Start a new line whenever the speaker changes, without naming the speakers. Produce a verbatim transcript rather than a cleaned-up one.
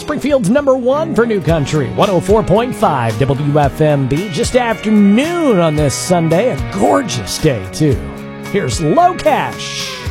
Springfield's number one for New Country, one oh four point five W F M B. Just afternoon on this Sunday, a gorgeous day, too. Here's Low Cash.